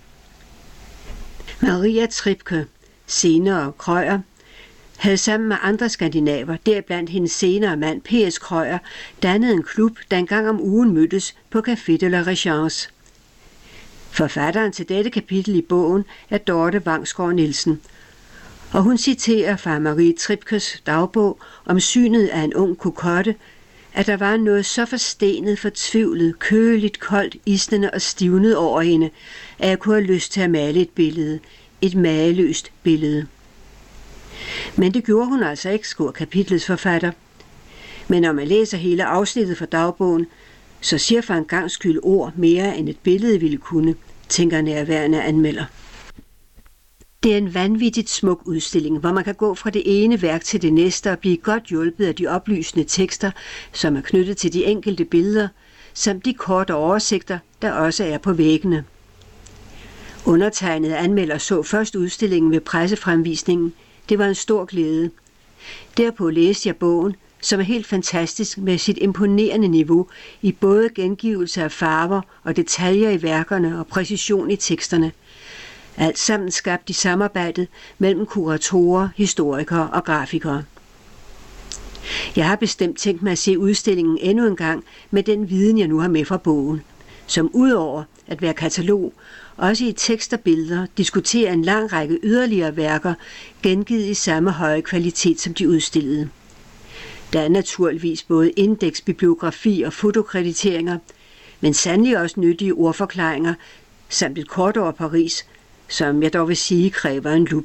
Maria Tripke, senere Krøyer, havde sammen med andre skandinaver, deriblandt hendes senere mand P.S. Krøyer, dannet en klub, der en gang om ugen mødtes på Café de la Régence. Forfatteren til dette kapitel i bogen er Dorte Vangsgaard Nielsen, og hun citerer fra Marie Tripkes dagbog om synet af en ung kokotte, at der var noget så forstenet, fortvivlet, køligt, koldt, isnende og stivnet over hende, at jeg kunne have lyst til at male et billede, et mageløst billede. Men det gjorde hun altså ikke, skriver kapitlets forfatter. Men når man læser hele afsnittet fra dagbogen, så siger for en gangs skyld ord mere end et billede ville kunne, tænker nærværende anmelder. Det er en vanvittigt smuk udstilling, hvor man kan gå fra det ene værk til det næste og blive godt hjulpet af de oplysende tekster, som er knyttet til de enkelte billeder, samt de korte oversigter, der også er på væggene. Undertegnede anmelder så først udstillingen ved pressefremvisningen. Det var en stor glæde. Derpå læste jeg bogen, som er helt fantastisk med sit imponerende niveau i både gengivelse af farver og detaljer i værkerne og præcision i teksterne. Alt sammen skabt i samarbejdet mellem kuratorer, historikere og grafikere. Jeg har bestemt tænkt mig at se udstillingen endnu en gang med den viden, jeg nu har med fra bogen, som udover at være katalog, også i tekst og billeder diskuterer en lang række yderligere værker, gengivet i samme høje kvalitet som de udstillede. Der er naturligvis både indeks, bibliografi og fotokrediteringer, men sandelig også nyttige ordforklaringer, samt et kort over Paris, som jeg dog vil sige kræver en lup.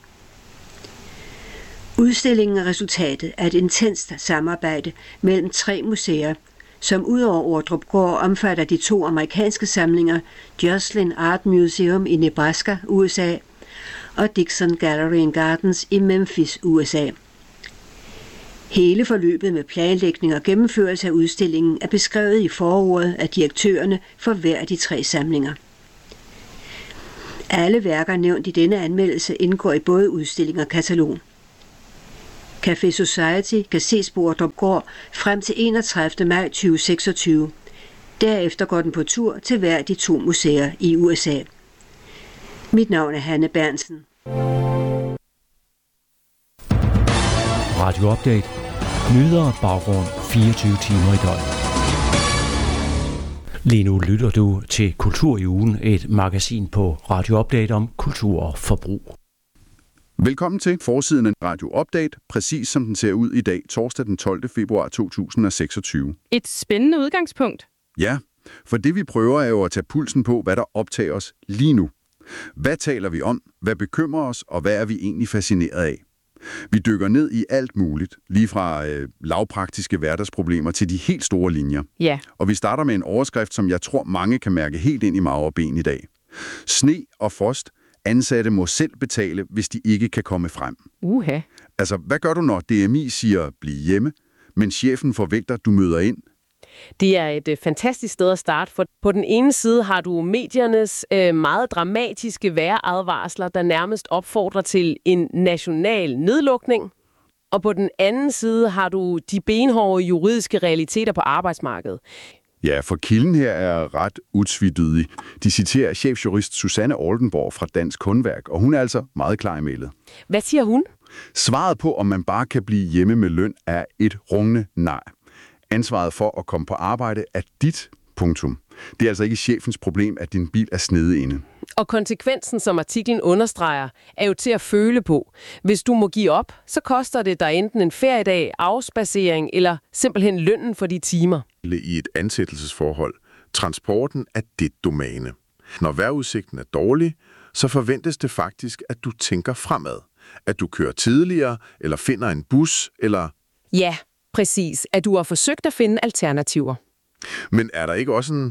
Udstillingen er resultatet af et intenst samarbejde mellem 3 museer, som udover Ordrupgaard omfatter de 2 amerikanske samlinger Joslin Art Museum i Nebraska, USA, og Dixon Gallery and Gardens i Memphis, USA. Hele forløbet med planlægning og gennemførelse af udstillingen er beskrevet i forordet af direktørerne for hver af de 3 samlinger. Alle værker nævnt i denne anmeldelse indgår i både udstilling og katalog. Café Society kan ses på Ordrupgård frem til 31. maj 2026. Derefter går den på tur til hver de 2 museer i USA. Mit navn er Hanne Bernsen. Radio Update. Nyheder og baggrund 24 timer i døgnet. Lige nu lytter du til Kultur i ugen, et magasin på Radio Update om kultur og forbrug. Velkommen til forsiden af Radio Update, præcis som den ser ud i dag, torsdag den 12. februar 2026. Et spændende udgangspunkt. Ja, for det vi prøver er jo at tage pulsen på, hvad der optager os lige nu. Hvad taler vi om? Hvad bekymrer os? Og hvad er vi egentlig fascineret af? Vi dykker ned i alt muligt, lige fra lavpraktiske hverdagsproblemer til de helt store linjer. Ja. Og vi starter med en overskrift, som jeg tror mange kan mærke helt ind i mave og ben i dag. Sne og frost. Ansatte må selv betale, hvis de ikke kan komme frem. Uha. Altså, hvad gør du, når DMI siger, bliv hjemme, men chefen forventer, du møder ind? Det er et fantastisk sted at starte, for på den ene side har du mediernes meget dramatiske vejradvarsler, der nærmest opfordrer til en national nedlukning. Og på den anden side har du de benhårde juridiske realiteter på arbejdsmarkedet. Ja, for kilden her er ret utvetydig. De citerer chefjurist Susanne Oldenborg fra Dansk Håndværk, og hun er altså meget klar i mailet. Hvad siger hun? Svaret på, om man bare kan blive hjemme med løn, er et rungende nej. Ansvaret for at komme på arbejde er dit punktum. Det er altså ikke chefens problem, at din bil er snede inde. Og konsekvensen, som artiklen understreger, er jo til at føle på. Hvis du må give op, så koster det dig enten en feriedag, afspacering eller simpelthen lønnen for de timer. I et ansættelsesforhold. Transporten er dit domæne. Når vejrudsigten er dårlig, så forventes det faktisk, at du tænker fremad. At du kører tidligere, eller finder en bus, eller... Ja, præcis. At du har forsøgt at finde alternativer. Men er der ikke også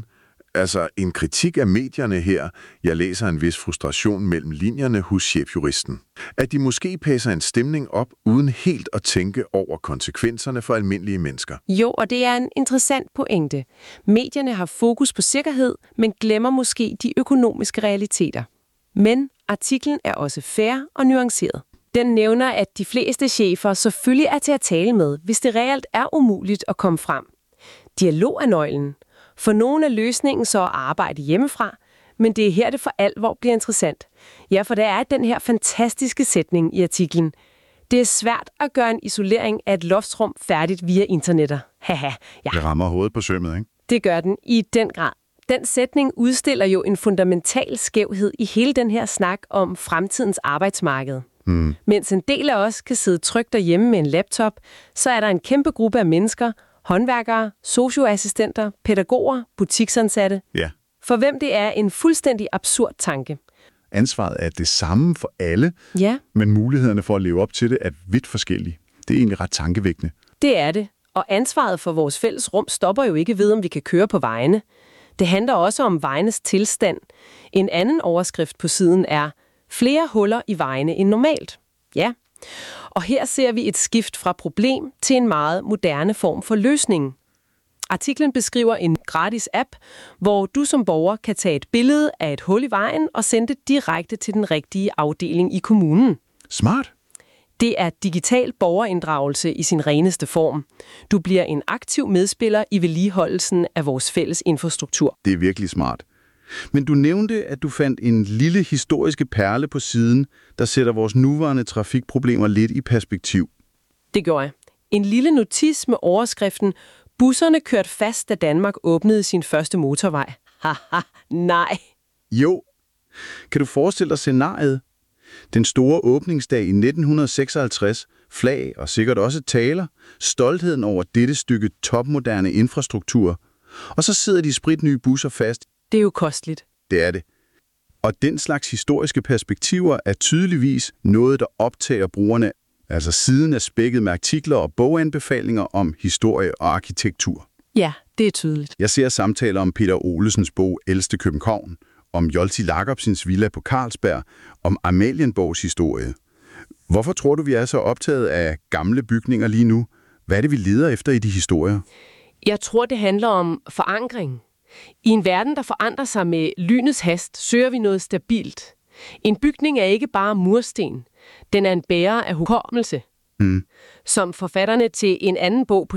en kritik af medierne her? Jeg læser en vis frustration mellem linjerne hos chefjuristen. At de måske passer en stemning op, uden helt at tænke over konsekvenserne for almindelige mennesker. Jo, og det er en interessant pointe. Medierne har fokus på sikkerhed, men glemmer måske de økonomiske realiteter. Men artiklen er også fair og nuanceret. Den nævner, at de fleste chefer selvfølgelig er til at tale med, hvis det reelt er umuligt at komme frem. Dialog er nøglen. For nogle er løsningen så at arbejde hjemmefra, men det er her, det for alvor bliver interessant. Ja, for der er den her fantastiske sætning i artiklen. Det er svært at gøre en isolering af et loftsrum færdigt via internettet. Haha, ja. Det rammer hovedet på sømmet, ikke? Det gør den i den grad. Den sætning udstiller jo en fundamental skævhed i hele den her snak om fremtidens arbejdsmarked. Mens en del af os kan sidde trygt derhjemme med en laptop, så er der en kæmpe gruppe af mennesker, håndværkere, socioassistenter, pædagoger, butiksansatte. Ja. For hvem det er en fuldstændig absurd tanke. Ansvaret er det samme for alle, Ja, men mulighederne for at leve op til det er vidt forskellige. Det er egentlig ret tankevækkende. det er det. Og ansvaret for vores fælles rum stopper jo ikke ved, om vi kan køre på vejene. Det handler også om vejenes tilstand. En anden overskrift på siden er flere huller i vejene end normalt. Ja. Og her ser vi et skift fra problem til en meget moderne form for løsning. Artiklen beskriver en gratis app, hvor du som borger kan tage et billede af et hul i vejen og sende det direkte til den rigtige afdeling i kommunen. Smart. Det er digital borgerinddragelse i sin reneste form. Du bliver en aktiv medspiller i vedligeholdelsen af vores fælles infrastruktur. Det er virkelig smart. Men du nævnte, at du fandt en lille historiske perle på siden, der sætter vores nuværende trafikproblemer lidt i perspektiv. Det gjorde jeg. En lille notis med overskriften "Busserne kørte fast, da Danmark åbnede sin første motorvej". Haha, nej. Jo. Kan du forestille dig scenariet? Den store åbningsdag i 1956, flag og sikkert også taler, stoltheden over dette stykke topmoderne infrastruktur. Og så sidder de spritnye busser fast. Det er jo kosteligt. Det er det. Og den slags historiske perspektiver er tydeligvis noget, der optager brugerne, altså siden er spækket med artikler og boganbefalinger om historie og arkitektur. Ja, det er tydeligt. Jeg ser samtaler om Peter Olesens bog Ældste København, om Jolti Jacobsens villa på Carlsberg, om Amalienborgs historie. Hvorfor tror du, vi er så optaget af gamle bygninger lige nu? Hvad er det, vi leder efter i de historier? Jeg tror, det handler om forankring. I en verden, der forandrer sig med lynets hast, søger vi noget stabilt. En bygning er ikke bare mursten. Den er en bærer af hukommelse. Som forfatterne til en anden bog på